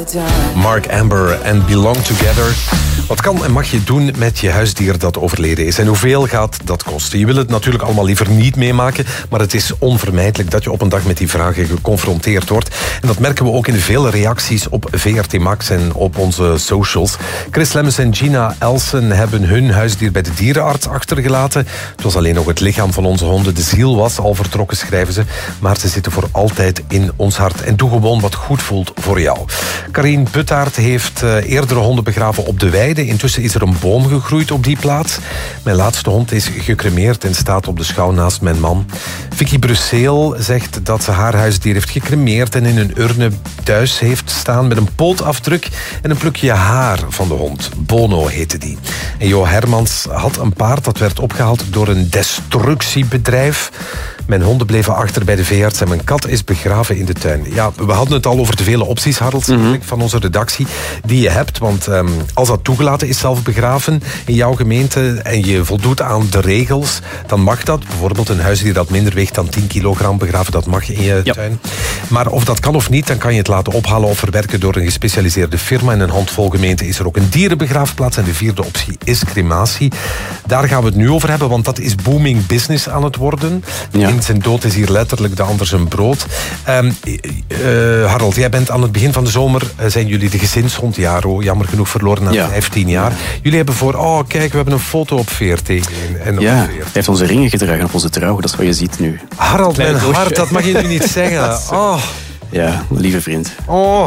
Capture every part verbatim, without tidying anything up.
Mark Amber en Belong Together. Wat kan en mag je doen met je huisdier dat overleden is? En hoeveel gaat dat kosten? Je wil het natuurlijk allemaal liever niet meemaken, maar het is onvermijdelijk dat je op een dag met die vragen geconfronteerd wordt. En dat merken we ook in de vele reacties op V R T Max en op onze socials. Chris Lemmens en Gina Elsen hebben hun huisdier bij de dierenarts achtergelaten. Het was alleen nog het lichaam van onze honden. De ziel was al vertrokken, schrijven ze. Maar ze zitten voor altijd in ons hart. En doe gewoon wat goed voelt voor jou. Karien Puttaert heeft uh, eerdere honden begraven op de weide. Intussen is er een boom gegroeid op die plaats. Mijn laatste hond is gecremeerd en staat op de schouw naast mijn man. Vicky Brusseel zegt dat ze haar huisdier heeft gecremeerd en in een urne thuis heeft staan met een pootafdruk en een plukje haar van de hond. Bono heette die. En Jo Hermans had een paard dat werd opgehaald door een destructiebedrijf. Mijn honden bleven achter bij de veearts en mijn kat is begraven in de tuin. Ja, we hadden het al over de vele opties, Harold, mm-hmm. van onze redactie, die je hebt. Want um, als dat toegelaten is, zelf begraven in jouw gemeente en je voldoet aan de regels, dan mag dat. Bijvoorbeeld een huisdier dat minder weegt dan tien kilogram begraven, dat mag in je ja. tuin. Maar of dat kan of niet, dan kan je het laten ophalen of verwerken door een gespecialiseerde firma. In een handvol gemeenten is er ook een dierenbegraafplaats. En de vierde optie is crematie. Daar gaan we het nu over hebben, want dat is booming business aan het worden. Ja. In zijn dood is hier letterlijk de ander zijn brood. Um, uh, Harold, jij bent aan het begin van de zomer, uh, zijn jullie de gezinshond Jaro, jammer genoeg verloren na ja. vijftien jaar. Ja. Jullie hebben voor, oh kijk, we hebben een foto op V R T. En ja, hij heeft onze ringen gedragen op onze trouw, dat is wat je ziet nu. Harold, mijn hart, dat mag je nu niet zeggen. Oh. Ja, lieve vriend. Oh,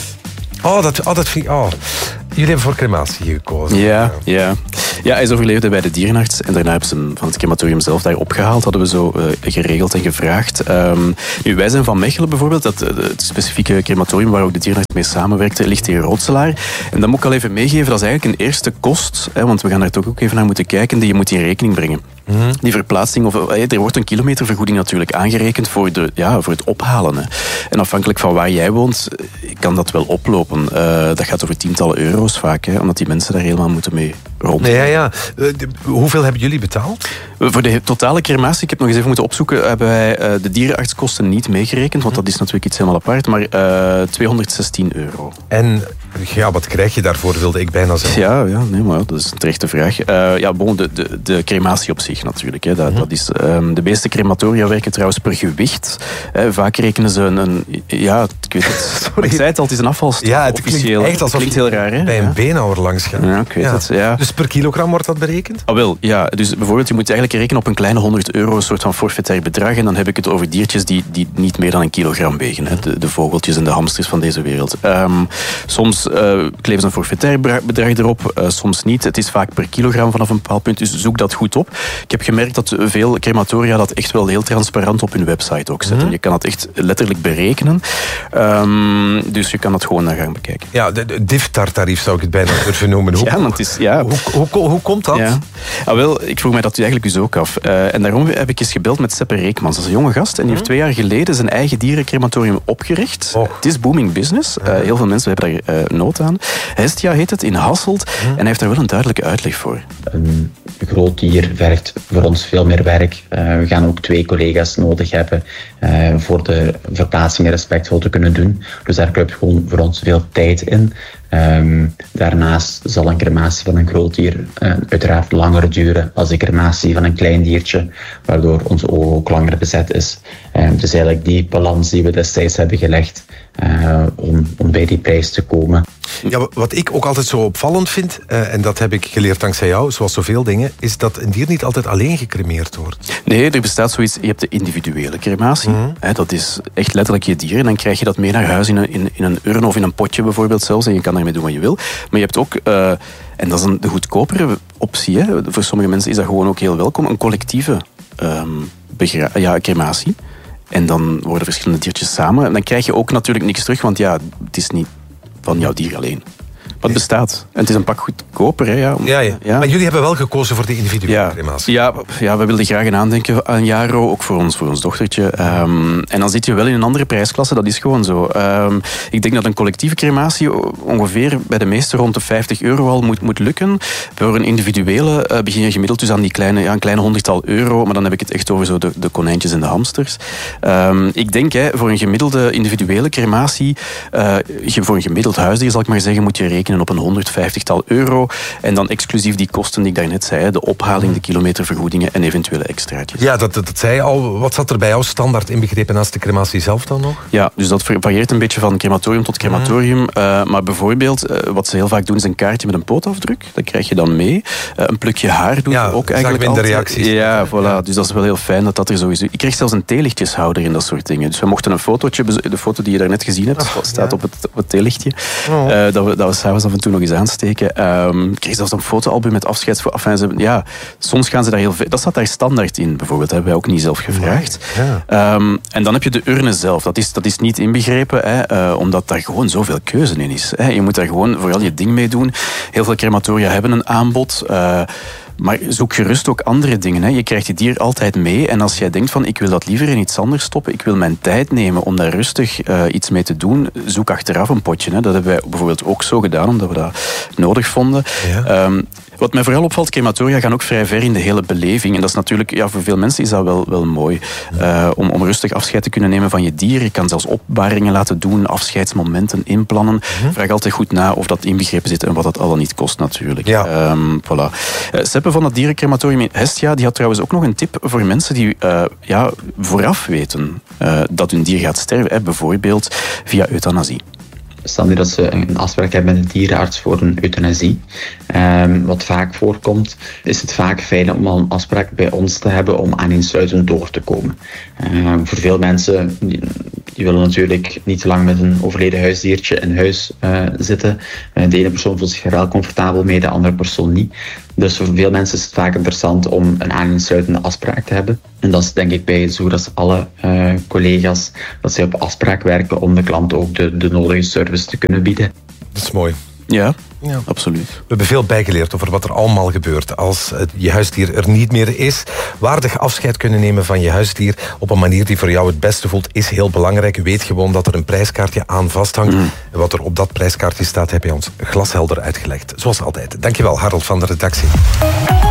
oh, dat, oh dat vind ik... Oh. Jullie hebben voor crematie gekozen. Ja, ja. ja, hij is overleefd bij de dierenarts. En daarna hebben ze hem van het crematorium zelf daar opgehaald. Hadden we zo uh, geregeld en gevraagd. Um, nu, wij zijn van Mechelen bijvoorbeeld. Dat, uh, het specifieke crematorium waar ook de dierenarts mee samenwerkte, ligt in Rootselaar. En dat moet ik al even meegeven. Dat is eigenlijk een eerste kost. Hè, want we gaan daar toch ook even naar moeten kijken. Die je moet in rekening brengen. Mm-hmm. Die verplaatsing, of, uh, er wordt een kilometervergoeding natuurlijk aangerekend voor, de, ja, voor het ophalen. Hè. En afhankelijk van waar jij woont, kan dat wel oplopen. Uh, dat gaat over tientallen euro's vaak, hè, omdat die mensen daar helemaal moeten mee rond. Nee, ja, ja. Uh, de, hoeveel hebben jullie betaald? Uh, voor de totale crematie, ik heb nog eens even moeten opzoeken, hebben wij uh, de dierenartskosten niet meegerekend, want dat is natuurlijk iets helemaal apart, maar uh, tweehonderdzestien euro. En ja, wat krijg je daarvoor, wilde ik bijna zeggen. Ja, ja nee, maar dat is een terechte vraag. Uh, ja, bon, de, de, de crematie op zich natuurlijk. Hè, dat, mm-hmm. dat is, um, de meeste crematoria werken trouwens per gewicht. Hè, vaak rekenen ze een... een ja, ik weet het. Ik zei het al, het is een afvalstof. Ja, het klinkt officieel. echt alsof klinkt heel raar, hè? bij een ja. beenhouwer langs gaan. Ja, ik weet ja. het. Ja. Dus per kilogram wordt dat berekend? Ah, wel, ja. Dus bijvoorbeeld, je moet eigenlijk rekenen op een kleine honderd euro, een soort van forfaitair bedrag. En dan heb ik het over diertjes die, die niet meer dan een kilogram wegen. Hè. De, de vogeltjes en de hamsters van deze wereld. Um, soms uh, kleven ze een forfaitair bedrag erop, uh, soms niet. Het is vaak per kilogram vanaf een bepaald punt, dus zoek dat goed op. Ik heb gemerkt dat veel crematoria dat echt wel heel transparant op hun website ook zetten. Mm-hmm. Je kan dat echt letterlijk berekenen. Um, dus je kan dat gewoon naar gaan bekijken. Ja, de, de D I F T A R-tarief zou ik het bijna durven noemen. Hoe, ja, want het is, ja. hoe, hoe, hoe, hoe komt dat? Ja. Ah, wel, ik vroeg mij dat eigenlijk dus ook af. Uh, en daarom heb ik eens gebeld met Seppe Reekmans. Dat is een jonge gast en die heeft twee jaar geleden zijn eigen dierencrematorium opgericht. Oh. Het is booming business. Uh, heel veel mensen hebben daar uh, nood aan. Hestia heet het, in Hasselt. Mm. En hij heeft daar wel een duidelijke uitleg voor. Een groot dier vergt voor ons veel meer werk. Uh, we gaan ook twee collega's nodig hebben uh, voor de verplaatsingen respectvol te kunnen doen. Dus daar kruipt gewoon voor ons veel tijd in. Um, daarnaast zal een crematie van een groot dier uh, uiteraard langer duren als de crematie van een klein diertje, waardoor ons oog ook langer bezet is. Um, dus eigenlijk die balans die we destijds hebben gelegd uh, om, om bij die prijs te komen. Ja, wat ik ook altijd zo opvallend vind, uh, en dat heb ik geleerd dankzij jou, zoals zoveel dingen, is dat een dier niet altijd alleen gecremeerd wordt. Nee, er bestaat zoiets, je hebt de individuele crematie. Mm-hmm. Hè, dat is echt letterlijk je dier. En dan krijg je dat mee naar huis in een, in, in een urn of in een potje bijvoorbeeld zelfs. En je kan daarmee doen wat je wil. Maar je hebt ook, uh, en dat is een, de goedkopere optie, hè. Voor sommige mensen is dat gewoon ook heel welkom, een collectieve um, begra- ja, crematie. En dan worden verschillende diertjes samen. En dan krijg je ook natuurlijk niks terug, want ja, het is niet van jouw dier alleen. het bestaat. En het is een pak goedkoper. Hè, ja. Ja, ja. Ja. Maar jullie hebben wel gekozen voor de individuele ja. crematie. Ja, ja, we wilden graag een aandenken aan Jaro, ook voor ons, voor ons dochtertje. Um, en dan zit je wel in een andere prijsklasse, dat is gewoon zo. Um, ik denk dat een collectieve crematie ongeveer bij de meeste rond de vijftig euro al moet, moet lukken. Voor een individuele uh, begin je gemiddeld dus aan die kleine, ja, een kleine honderdtal euro, maar dan heb ik het echt over zo de, de konijntjes en de hamsters. Um, ik denk, hè, voor een gemiddelde individuele crematie, uh, voor een gemiddeld huisdier, zal ik maar zeggen, moet je rekenen op een honderdvijftigtal euro. En dan exclusief die kosten die ik daarnet zei, de ophaling, de kilometervergoedingen en eventuele extraatjes. Ja, dat, dat, dat zei je al. Wat zat er bij jou standaard inbegrepen naast de crematie zelf dan nog? Ja, dus dat varieert een beetje van crematorium tot crematorium. Uh, maar bijvoorbeeld, uh, wat ze heel vaak doen, is een kaartje met een pootafdruk. Dat krijg je dan mee. Uh, een plukje haar doe je ja, ook eigenlijk in de altijd. reacties. Ja, voilà. Ja. Dus dat is wel heel fijn dat dat er zo is. Ik kreeg zelfs een theelichtjeshouder in dat soort dingen. Dus we mochten een fotootje, de foto die je daarnet gezien hebt, oh, staat ja. op, het, op het theelichtje. Oh. Uh, dat we, dat we s'avonds af en toe nog eens aansteken. Um, ik kreeg zelfs een fotoalbum met afscheidsfoto's. Enfin, ja, soms gaan ze daar heel veel... Dat staat daar standaard in, bijvoorbeeld. Dat hebben wij ook niet zelf gevraagd. Ja. Um, en dan heb je de urne zelf. Dat is, dat is niet inbegrepen, hè, uh, omdat daar gewoon zoveel keuze in is. Hè. Je moet daar gewoon vooral je ding mee doen. Heel veel crematoria hebben een aanbod. Uh, Maar zoek gerust ook andere dingen. Hè. Je krijgt je dier altijd mee. En als jij denkt van, ik wil dat liever in iets anders stoppen, ik wil mijn tijd nemen om daar rustig uh, iets mee te doen, zoek achteraf een potje. Hè. Dat hebben wij bijvoorbeeld ook zo gedaan, omdat we dat nodig vonden. Ja. Um, wat mij vooral opvalt, crematoria gaan ook vrij ver in de hele beleving. En dat is natuurlijk, ja, voor veel mensen is dat wel, wel mooi. Uh, om, om rustig afscheid te kunnen nemen van je dier. Je kan zelfs opbaringen laten doen, afscheidsmomenten inplannen. Mm-hmm. Vraag altijd goed na of dat inbegrepen zit en wat dat al niet kost natuurlijk. Ja. Um, voilà. Uh, Seppe van het dierencrematorium in Hestia, die had trouwens ook nog een tip voor mensen die uh, ja, vooraf weten uh, dat hun dier gaat sterven. Hè, bijvoorbeeld via euthanasie. Stel nu dat ze een afspraak hebben met een dierenarts voor een euthanasie. Um, wat vaak voorkomt, is het vaak fijn om al een afspraak bij ons te hebben om aaneensluitend door te komen. Uh, voor veel mensen, die, die willen natuurlijk niet te lang met een overleden huisdiertje in huis uh, zitten. Uh, de ene persoon voelt zich er wel comfortabel mee, de andere persoon niet. Dus voor veel mensen is het vaak interessant om een aaneensluitende afspraak te hebben. En dat is denk ik bij zo dat alle uh, collega's, dat zij op afspraak werken om de klant ook de, de nodige service te kunnen bieden. Dat is mooi. Ja, ja, absoluut. We hebben veel bijgeleerd over wat er allemaal gebeurt als het, je huisdier er niet meer is. Waardig afscheid kunnen nemen van je huisdier op een manier die voor jou het beste voelt, is heel belangrijk. Weet gewoon dat er een prijskaartje aan vasthangt. Mm. En wat er op dat prijskaartje staat, heb je ons glashelder uitgelegd. Zoals altijd. Dankjewel, Harold van de redactie.